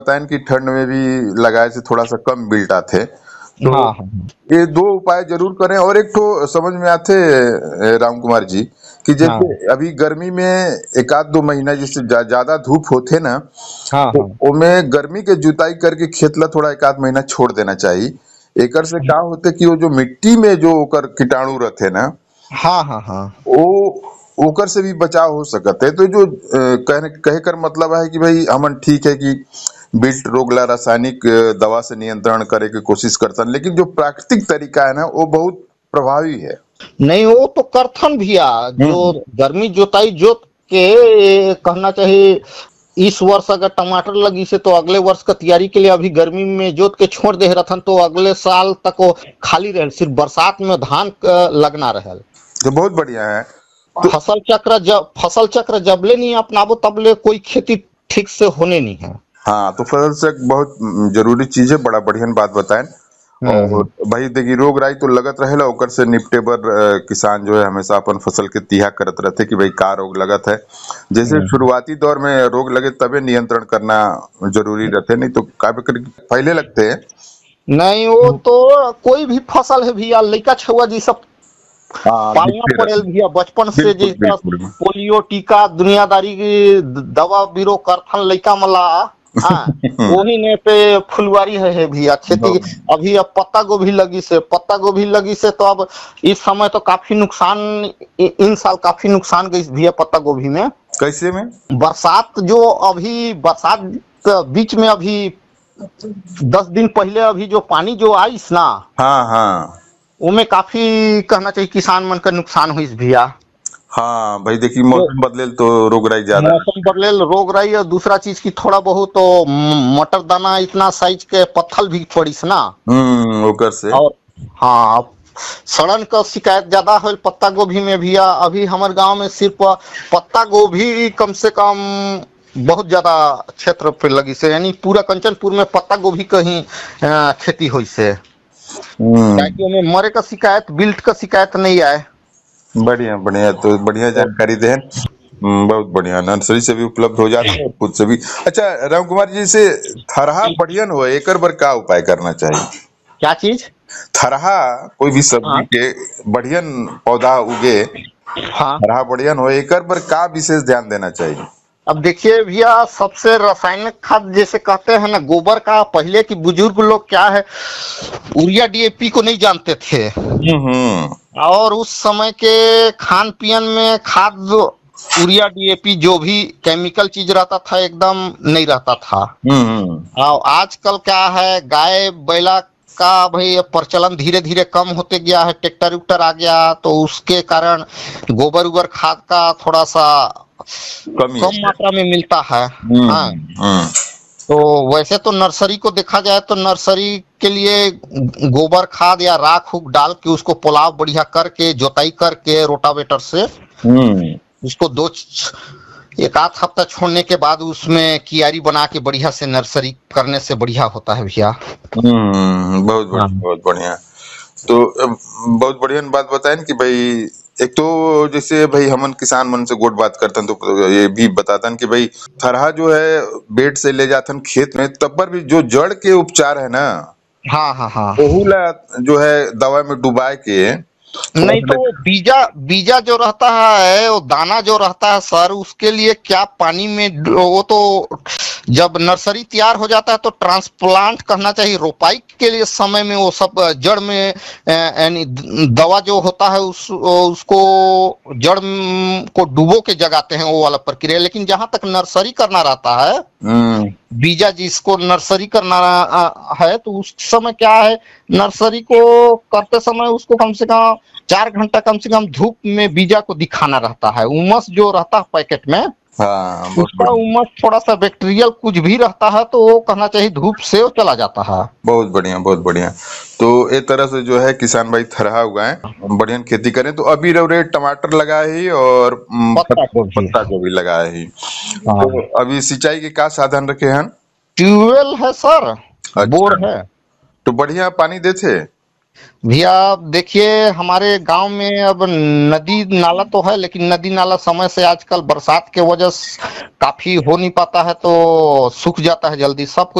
बताएं कि ठंड में भी लगाए से थोड़ा सा कम बिल्टा थे, तो हाँ हाँ ये दो उपाय जरूर करें। और एक तो समझ में आते राम कुमार जी कि हाँ जैसे अभी गर्मी में एक आध 2 महीना जैसे ज्यादा धूप होते ना, हाँ तो हाँ ओमे गर्मी के जुताई करके खेत ला थोड़ा एक आध महीना छोड़ देना चाहिए। एकर से का होते कि वो जो मिट्टी में जो ओकर कीटाणु रहते ना, हाँ हाँ हाँ वो ओकर से भी बचाव हो सकत है। तो जो कहने कहे कर मतलब है कि भाई हमन ठीक है कि बीट रोग ला रासायनिक दवा से नियंत्रण करे की कोशिश करतन, लेकिन जो प्राकृतिक तरीका है ना वो बहुत प्रभावी है। नहीं वो तो करथन भैया। जो हम्म। गर्मी जोताई जोत के कहना चाहिए, इस वर्ष अगर टमाटर लगी से तो अगले वर्ष का तैयारी के लिए अभी गर्मी में जोत के छोड़ दे रहथन, तो अगले साल तक वो खाली रहे, सिर्फ बरसात में धान लगना रहे। तो बहुत बढ़िया है। तो फसल चक्र जबले नहीं अपनाबो तबले कोई खेती ठीक से होने नहीं है। हाँ, तो फसल से बहुत जरूरी चीज है, बड़ा बढ़िया बात बताएं। और हम्म भाई देखिए रोग राई तो लगत रहेला, ओकर से निपटे बर किसान जो है हमेशा अपन फसल के तिहा करत रहते कि भाई का रोग लगत है। जैसे हम्म। शुरुआती दौर में रोग लगे तबे नियंत्रण करना जरूरी रहते, नहीं तो काफी पहले लगते हैं। नहीं वो तो कोई भी फसल है भैया, लइका छुआ जी सब हाँ, पालना दिखते पड़ेल रहते। भैया बचपन से, बिल्कुल जैसा बिल्कुल। पोलियो टीका दुनियादारी की दवा बीरो करथन लइका मला। हाँ, वही ने पे फुलवारी है भैया खेती। बहुत। अभी अब पत्ता गोभी लगी से तो अब इस समय तो काफी नुकसान, इन साल काफी नुकसान गई भैया पत्ता गोभी में। कैसे में? बरसात जो अभी बरसात बीच में अभी 10 दिन पहले अभी जो पानी जो आईस ना, हाँ हाँ उमे काफी कहना चाहिए किसान मन का नुकसान हुई भैया। हाँ, भाई देखिए जो मौसम बदले तो रोग राई ज्यादा मौसम बदले रोग राई, और दूसरा चीज की थोड़ा बहुत तो मटर दाना इतना साइज के पत्थल भी पड़ीस ना। ओकर से। और हाँ, सड़न का शिकायत ज्यादा है पत्ता गोभी में भैया। अभी हमारे गांव में सिर्फ पत्ता गोभी कम से कम बहुत ज्यादा क्षेत्र पे लगी से, यानी पूरा कंचनपुर में पत्ता गोभी का ही खेती हुई से। हम्म। ताकि हमें मरे का शिकायत, बिल्ट का शिकायत नहीं आए। बढ़िया बढ़िया, तो बढ़िया जानकारी दें। बहुत बढ़िया, नर्सरी से भी उपलब्ध हो जाता है और खुद से भी। अच्छा राम कुमार जी, से थरहा बढ़ियन हो एकर बर का उपाय करना चाहिए? क्या चीज? थरहा कोई भी सब्जी हाँ के बढ़ियन पौधा उगे, हाँ। थरहा बढ़ियन हो एकर बर का विशेष ध्यान देना चाहिए? अब देखिए भैया, सबसे रासायनिक खाद जैसे कहते हैं ना गोबर का, पहले की बुजुर्ग लोग क्या है, यूरिया डीएपी को नहीं जानते थे। हम्म। और उस समय के खान पियन में खाद यूरिया डीएपी जो भी केमिकल चीज रहता था एकदम नहीं रहता था। हम्म। और आजकल क्या है, गाय बैला का भाई अब प्रचलन धीरे धीरे कम होते गया है, ट्रैक्टर उक्टर आ गया, तो उसके कारण गोबर उबर खाद का थोड़ा सा कमी कम है। मात्रा में मिलता है। हाँ, हम्म। तो वैसे तो नर्सरी को देखा जाए तो नर्सरी के लिए गोबर खाद या राख उख डाल के उसको पुलाव बढ़िया करके जोताई करके रोटावेटर से हम्म। उसको एक आध हफ्ता छोड़ने के बाद उसमें कियारी बना के बढ़िया से नर्सरी करने से बढ़िया होता है भैया। बहुत हाँ बढ़िया बहुत बढ़िया। तो बहुत बढ़िया बात बताएं कि भाई एक तो जैसे भाई हमन किसान मन से गोट बात करतन तो ये भी बतातन कि भाई थरहा जो है बेड से ले जातन खेत में, तब पर भी जो जड़ के उपचार है ना, हाँ हाँ हाँ। ओहू ला जो है दवा में डुबाए के थोड़ा नहीं सा तो वो बीजा बीजा जो रहता है, वो दाना जो रहता है सर, उसके लिए क्या पानी में वो तो जब नर्सरी तैयार हो जाता है तो ट्रांसप्लांट करना चाहिए, रोपाई के लिए समय में वो सब जड़ में यानी दवा जो होता है उसको जड़ को डुबो के जगाते हैं, वो वाला प्रक्रिया। लेकिन जहां तक नर्सरी करना रहता है, हम्म। बीजा जिसको नर्सरी करना है, तो उस समय क्या है, नर्सरी को करते समय उसको कम से कम 4 घंटा कम से कम धूप में बीजा को दिखाना रहता है। उमस जो रहता है पैकेट में, हाँ, बहुत उसका बढ़िया उमस थोड़ा सा बैक्टीरियल कुछ भी रहता है तो वो कहना चाहिए धूप से वो चला जाता है। बहुत बढ़िया बहुत बढ़िया। तो एक तरह से जो है किसान भाई थरहा उगाएं, बढ़िया खेती करें। तो अभी रौरे टमाटर लगाए ही और पत्ता गोभी। पत्ता गोभी लगाए ही, तो हाँ, अभी सिंचाई के का साधन रखे हैं? ट्यूबवेल है सर, अच्छा, बोर है। तो बढ़िया पानी देते? भैया देखिए हमारे गांव में अब नदी नाला तो है, लेकिन नदी नाला समय से आजकल बरसात के वजह से काफी हो नहीं पाता है, तो सूख जाता है जल्दी। सब